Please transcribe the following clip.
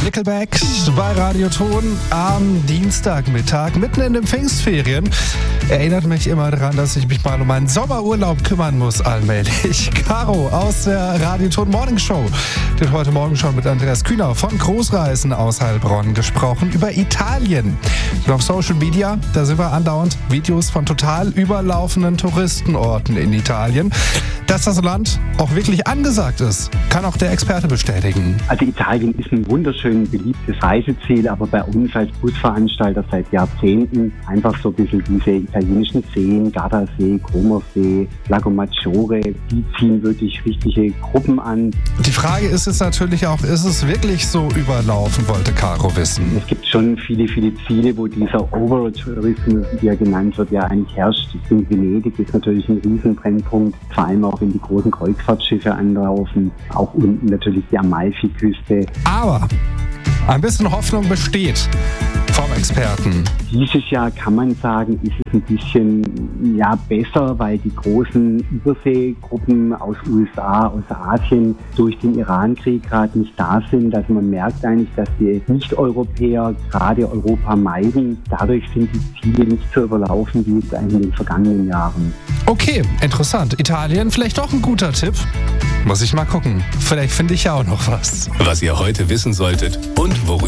Nickelback bei Radioton am Dienstagmittag, mitten in den Pfingstferien. Erinnert mich immer daran, dass ich mich mal um meinen Sommerurlaub kümmern muss allmählich. Caro aus der Radioton Morning Show. Die hat heute Morgen schon mit Andreas Kühner von Großreisen aus Heilbronn gesprochen über Italien. Und auf Social Media, da sind wir andauernd Videos von total überlaufenden Touristenorten in Italien. Dass das Land auch wirklich angesagt ist, kann auch der Experte bestätigen. Also Italien ist ein wunderschön beliebtes Reiseziel, aber bei uns als Busveranstalter seit Jahrzehnten einfach so ein bisschen diese italienischen Seen, Gardasee, Comersee, Lago Maggiore, die ziehen wirklich richtige Gruppen an. Die Frage ist jetzt natürlich auch, ist es wirklich so überlaufen, wollte Caro wissen. Es gibt schon viele Ziele, wo dieser Overtourismus, wie er genannt wird, ja eigentlich herrscht. In Venedig ist natürlich ein Riesenbrennpunkt, vor allem auch wenn die großen Kreuzfahrtschiffe anlaufen, auch unten natürlich die Amalfiküste. Aber ein bisschen Hoffnung besteht vom Experten. Dieses Jahr kann man sagen, ist es ein bisschen besser, weil die großen Überseegruppen aus USA, aus Asien durch den Irankrieg gerade nicht da sind. Also man merkt eigentlich, dass die Nicht-Europäer gerade Europa meiden. Dadurch sind die Ziele nicht so überlaufen wie jetzt eigentlich in den vergangenen Jahren. Okay, interessant. Italien vielleicht doch ein guter Tipp. Muss ich mal gucken. Vielleicht finde ich ja auch noch was. Was ihr heute wissen solltet und worüber